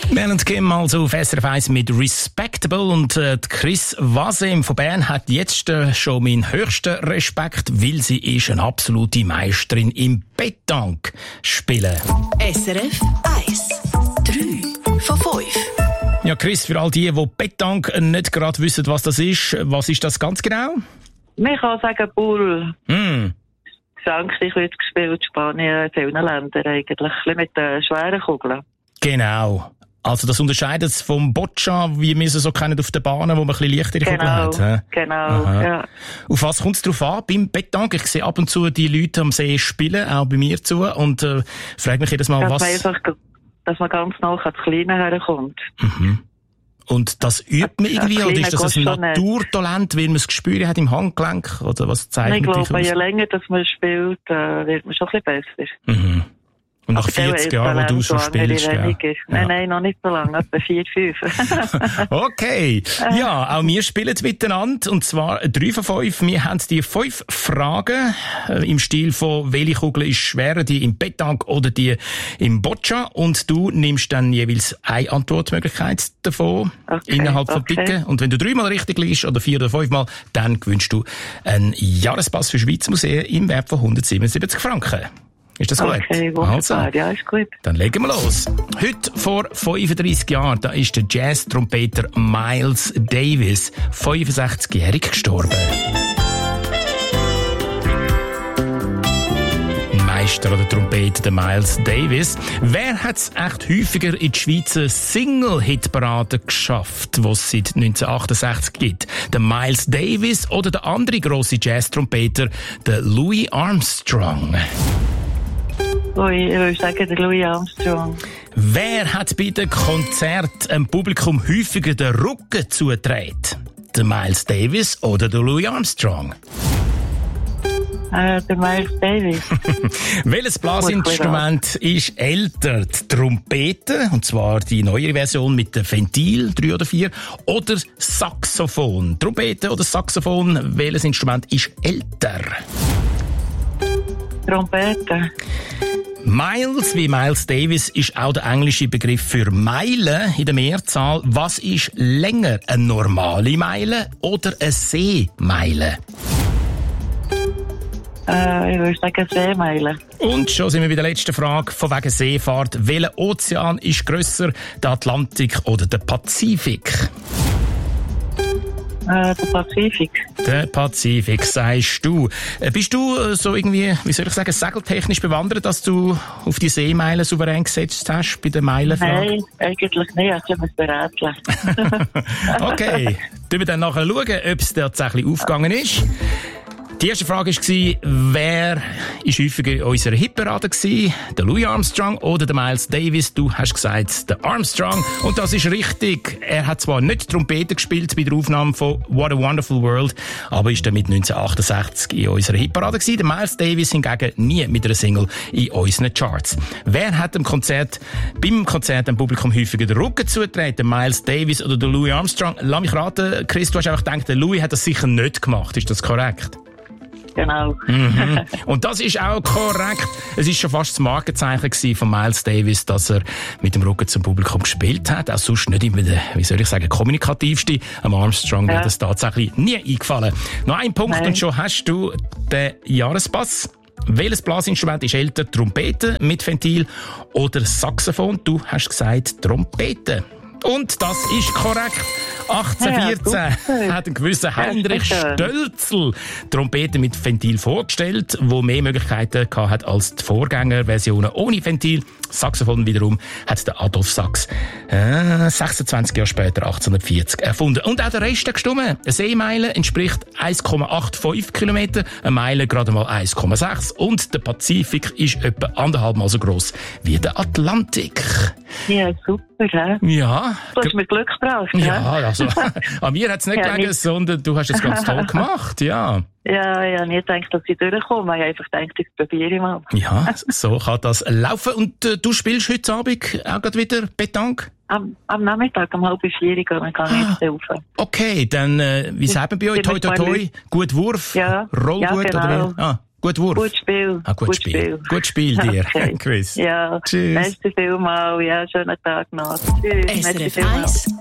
Mel und Kim also auf SRF 1 mit Respectable und Chris Wasem von Bern hat jetzt schon meinen höchsten Respekt, weil sie ist eine absolute Meisterin im Pétanque spielen. SRF 1 3 von 5. Ja, Chris, für all die Pétanque nicht gerade wissen, was ist das ganz genau? Man kann sagen Bull. Frankreich wird gespielt, Spanien, in vielen Ländern eigentlich. Ein bisschen mit den schweren Kugeln. Genau. Also das unterscheidet es vom Boccia, wie wir es so kennen auf den Bahnen, wo man ein bisschen leichtere Kugeln hat. Genau, ja. Auf was kommt es drauf an beim Pétanque? Ich sehe ab und zu die Leute am See spielen, auch bei mir zu, und frage mich jedes Mal, dass man ganz nah ans Kleine herkommt. Mhm. Und das übt man irgendwie, oder ist das ein Naturtalent, weil man es gespürt hat im Handgelenk, oder was zeichnet dich aus? Ich glaube, je länger dass man spielt, wird man schon ein bisschen besser. Mhm. Und nach 40 Jahren, wo du schon spielst, ja. Nein, noch nicht so lange, etwa 4, 5. Okay. Ja, auch wir spielen miteinander, und zwar 3 von 5. Wir haben die 5 Fragen im Stil von, welche Kugel ist schwerer, die im Pétanque oder die im Boccia, und du nimmst dann jeweils eine Antwortmöglichkeit davon innerhalb von Picken. Und wenn du 3-mal richtig liegst oder 4 oder 5-mal, dann gewinnst du einen Jahrespass für Schweizer Museen im Wert von 177 Franken. Ist das gut? Okay, wunderbar. Ja, ist gut. Dann legen wir los. Heute vor 35 Jahren, da ist der Jazz-Trompeter Miles Davis, 65-jährig, gestorben. Meister oder Trompeter, der Miles Davis. Wer hat es echt häufiger in die Schweizer Single-Hit-Parade geschafft, die es seit 1968 gibt? Der Miles Davis oder der andere grosse Jazz-Trompeter, der Louis Armstrong? Ich würde sagen, der Louis Armstrong. Wer hat bei den Konzerten dem Publikum häufiger den Rücken zugedreht? Der Miles Davis oder der Louis Armstrong? Der Miles Davis. Welches Blasinstrument ist älter? Die Trompete, und zwar die neuere Version mit dem Ventil, 3 oder 4, oder Saxophon? Trompete oder Saxophon, welches Instrument ist älter? Trompete. Miles, wie Miles Davis, ist auch der englische Begriff für Meile in der Mehrzahl. Was ist länger, eine normale Meile oder eine Seemeile? Ich würde sagen Seemeile. Und schon sind wir bei der letzten Frage von wegen Seefahrt. Welcher Ozean ist grösser, der Atlantik oder der Pazifik? Der Pazifik. Der Pazifik, sagst du. Bist du so irgendwie, wie soll ich sagen, segeltechnisch bewandert, dass du auf die Seemeile souverän gesetzt hast bei der Meilenfrage? Nein, eigentlich nicht. Ich muss berätseln. Okay. Schauen wir dann nachher, ob es tatsächlich aufgegangen ist. Die erste Frage war, wer ist häufiger in unserer Hitparade gewesen? Der Louis Armstrong oder der Miles Davis? Du hast gesagt, der Armstrong. Und das ist richtig. Er hat zwar nicht Trompete gespielt bei der Aufnahme von What a Wonderful World, aber ist damit 1968 in unserer Hitparade gewesen. Der Miles Davis hingegen nie mit einer Single in unseren Charts. Wer hat beim Konzert dem Publikum häufiger den Rücken zugedreht? Der Miles Davis oder der Louis Armstrong? Lass mich raten, Chris, du hast einfach gedacht, der Louis hat das sicher nicht gemacht. Ist das korrekt? Genau. Und das ist auch korrekt. Es ist schon fast das Markenzeichen von Miles Davis, dass er mit dem Rücken zum Publikum gespielt hat. Auch sonst nicht immer der, wie soll ich sagen, kommunikativste. Am Armstrong wäre das tatsächlich nie eingefallen. Noch ein Punkt und schon hast du den Jahrespass. Welches Blasinstrument ist älter? Trompete mit Ventil oder Saxophon? Du hast gesagt Trompete. Und das ist korrekt. 1814 hat ein gewisser Heinrich Stölzl Trompete mit Ventil vorgestellt, wo mehr Möglichkeiten hat als die Vorgängerversionen ohne Ventil. Saxophon wiederum hat der Adolf Sax 26 Jahre später, 1840, erfunden. Und auch der Rest hat gestimmt. Eine Seemeile entspricht 1,85 Kilometer, eine Meile gerade mal 1,6. Und der Pazifik ist etwa 1,5 Mal so gross wie der Atlantik. Ja, super, hä? Ja. Du hast mir Glück gebracht, ja, also, an mir hat es nicht gelegen, sondern du hast es ganz toll gemacht, ja. Ja, ich habe nicht gedacht, dass ich durchkomme. Ich habe einfach gedacht, ich probiere mal. Ja, so kann das laufen. Und du spielst heute Abend auch gerade wieder Pétanque? Am Nachmittag, um 3:30 dann kann ich jetzt helfen. Okay, dann, wie sagen wir bei euch? Toi, toi, toi, gut Wurf, ja, Roll ja, gut, genau. oder wie? Gut Wurf? Gut Spiel. Gut Spiel. Gut Spiel dir, okay. Chris. Ja, tschüss. Merci vielmals. Ja, schönen Tag noch. Tschüss. SRF 1